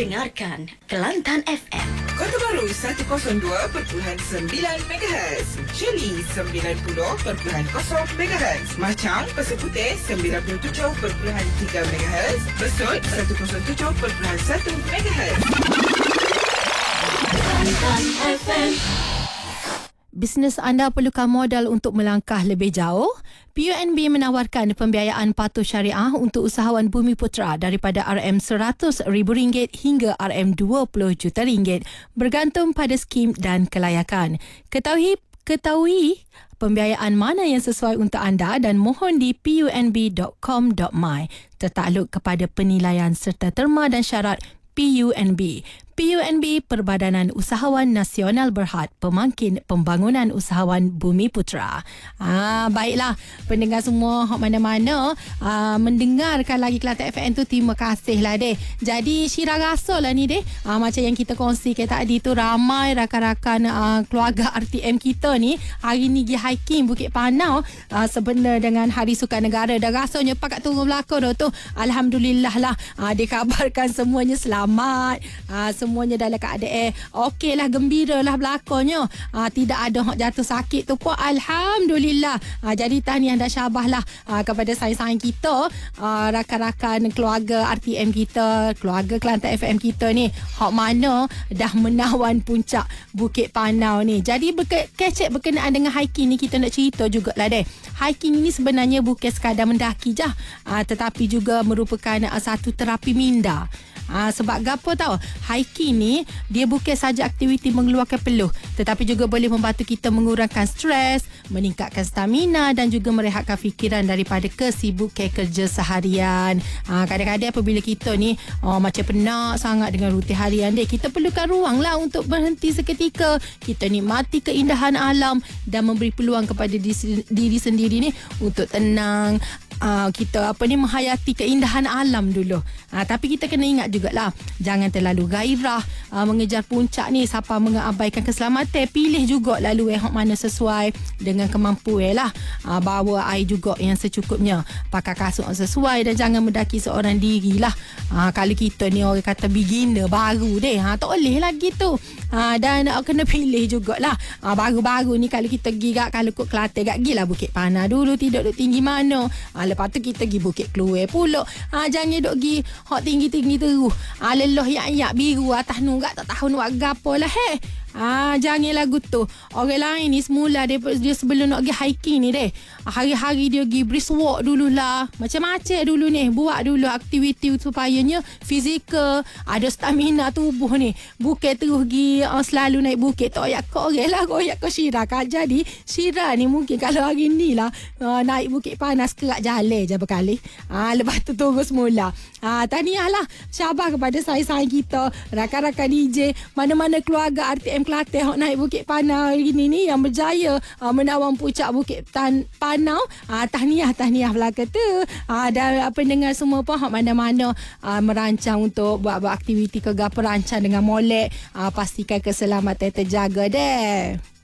Dengarkan Kelantan FM. Kota Baru 102.9 MHz, Shirley 90.0 MHz, Machang Pasir Putih 97.3 MHz, Besut 107.1 MHz. Kelantan FM. Bisnes anda perlukan modal untuk melangkah lebih jauh? PUNB menawarkan pembiayaan patuh syariah untuk usahawan Bumiputera daripada RM100,000 hingga RM20 juta bergantung pada skim dan kelayakan. Ketahui pembiayaan mana yang sesuai untuk anda dan mohon di punb.com.my. Tertakluk kepada penilaian serta terma dan syarat PUNB. PUNB Perbadanan Usahawan Nasional Berhad, pemangkin pembangunan usahawan Bumiputera. Baiklah, pendengar semua mana-mana mendengarkan lagi Kelantan FM tu, terima kasih lah deh. Jadi Syira rasa lah ni deh, macam yang kita kongsikan tadi tu, ramai rakan-rakan keluarga RTM kita ni hari ni pergi hiking Bukit Panau sebenar dengan Hari Sukan Negara. Dah rasanya pakat turun belakang dah tu. Alhamdulillah lah, dikabarkan semuanya selamat, semuanya dalam keadaan okey lah, gembira lah belakangnya. Tidak ada hak jatuh sakit tu pun, Alhamdulillah. Jadi tahniah dan syabas lah kepada sayang-sayang kita, rakan-rakan keluarga RTM kita, keluarga Kelantan FM kita ni, hak mana dah menawan puncak Bukit Panau ni. Jadi kecek berkenaan dengan hiking ni, kita nak cerita jugalah deh. Hiking ini sebenarnya bukan sekadar mendaki je, tetapi juga merupakan satu terapi minda. Sebab apa tahu? Hiking ni dia bukan saja aktiviti mengeluarkan peluh, tetapi juga boleh membantu kita mengurangkan stres, meningkatkan stamina dan juga merehatkan fikiran daripada kesibukan kerja seharian. Kadang-kadang apabila kita ni macam penat sangat dengan rutin harian dia, kita perlukan ruang lah untuk berhenti seketika. Kita nikmati keindahan alam dan memberi peluang kepada diri sendiri ni untuk tenang. Kita menghayati keindahan alam dulu. Tapi kita kena ingat jugalah, jangan terlalu gairah mengejar puncak ni sampai mengabaikan keselamatan. Pilih juga lalu yang mana sesuai dengan kemampuan lah. Bawa air juga yang secukupnya, pakai kasut yang sesuai dan jangan mendaki seorang diri lah. Kalau kita ni orang kata beginner baru deh, tak boleh lagi tu. Dan kena pilih jugalah. Baru-baru ni kalau kita pergi kalau kot Kelantan gilah Bukit Panau dulu, tidak duk tinggi mana. Lepas tu kita pergi Bukit Keluar pula. Jangan duk pergi hak tinggi-tinggi terus. Leloh yak-yak biru atas nunggak tak tahu nak gapo lah jangan lagu tu. Orang lain ni semula dia sebelum nak pergi hiking ni deh, hari-hari dia pergi brisk walk dululah, macam-macam dulu ni, buat dulu aktiviti supayanya fizikal, ada stamina tubuh ni. Bukan terus pergi selalu naik bukit tak ayak kau orang lah, koyak ke Syira kan. Jadi Syira ni mungkin kalau hari ni lah naik Bukit Panas kerak jalan je berkali. Lepas tu turun semula. Tahniah lah, syabas kepada sayang-sayang kita, rakan-rakan DJ, mana-mana keluarga RTM Kelantan hok naik Bukit Panau ini ni yang berjaya menawan puncak Bukit Panau. Tahniah belaka tu. Dan pendengar semua pun hok mana-mana merancang untuk buat aktiviti ke gapo, rancang dengan molek, pastikan keselamatan terjaga deh.